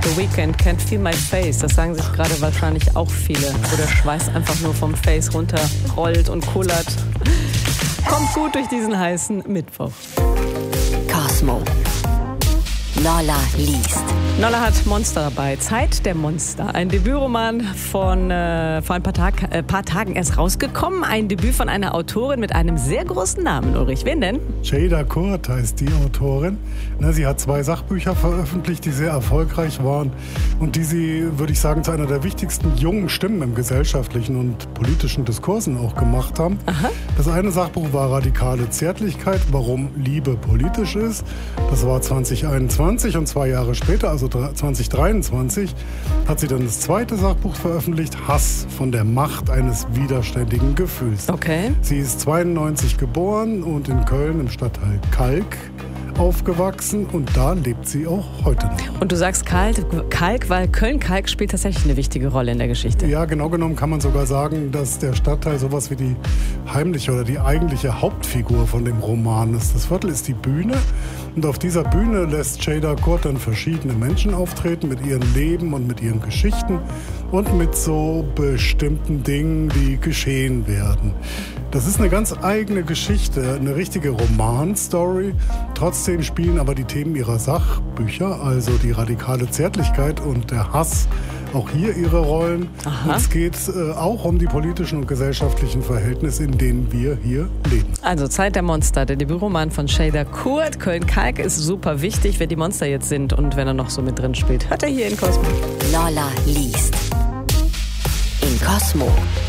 The Weeknd, Can't Feel My Face. Das sagen sich gerade wahrscheinlich auch viele, wo der Schweiß einfach nur vom Face runterrollt und kullert. Kommt gut durch diesen heißen Mittwoch. Cosmo. Lolla liest. Lolla hat Monster dabei. Zeit der Monster. Ein Debütroman von vor ein paar Tagen erst rausgekommen. Ein Debüt von einer Autorin mit einem sehr großen Namen, Ulrich. Wen denn? Jada Kurt heißt die Autorin. Sie hat 2 Sachbücher veröffentlicht, die sehr erfolgreich waren und die sie, würde ich sagen, zu einer der wichtigsten jungen Stimmen im gesellschaftlichen und politischen Diskursen auch gemacht haben. Aha. Das eine Sachbuch war Radikale Zärtlichkeit, warum Liebe politisch ist. Das war 2021 und 2 Jahre später, also 2023, hat sie dann das zweite Sachbuch veröffentlicht, Hass von der Macht eines widerständigen Gefühls. Okay. Sie ist 92 geboren und in Köln im Stadtteil Kalk aufgewachsen und da lebt sie auch heute noch. Und du sagst Kalk, weil Köln-Kalk spielt tatsächlich eine wichtige Rolle in der Geschichte. Ja, genau genommen kann man sogar sagen, dass der Stadtteil sowas wie die heimliche oder die eigentliche Hauptfigur von dem Roman ist. Das Viertel ist die Bühne und auf dieser Bühne lässt Jada Kurt dann verschiedene Menschen auftreten mit ihrem Leben und mit ihren Geschichten und mit so bestimmten Dingen, die geschehen werden. Das ist eine ganz eigene Geschichte, eine richtige Romanstory. Trotzdem spielen aber die Themen ihrer Sachbücher, also die radikale Zärtlichkeit und der Hass, auch hier ihre Rollen. Aha. Und es geht auch um die politischen und gesellschaftlichen Verhältnisse, in denen wir hier leben. Also Zeit der Monster, der Debütroman von Jada Kurt. Köln-Kalk ist super wichtig, wer die Monster jetzt sind und wenn er noch so mit drin spielt. Hört er hier in Cosmo. Lolla liest. In Cosmo.